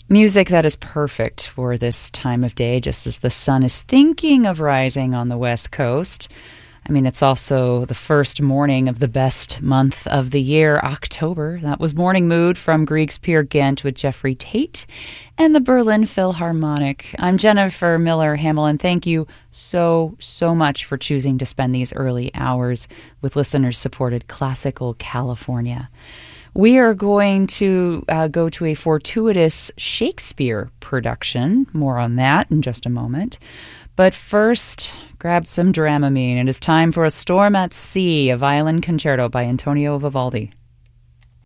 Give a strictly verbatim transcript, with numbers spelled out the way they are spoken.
Music that is perfect for this time of day, just as the sun is thinking of rising on the West Coast. I mean, it's also the first morning of the best month of the year, October. That was Morning Mood from Grieg's Peer Gynt with Jeffrey Tate and the Berlin Philharmonic. I'm Jennifer Miller Hamlin. Thank you so, so much for choosing to spend these early hours with listeners-supported Classical California. We are going to uh, go to a fortuitous Shakespeare production. More on that in just a moment. But first, grab some Dramamine. It is time for A Storm at Sea, a violin concerto by Antonio Vivaldi.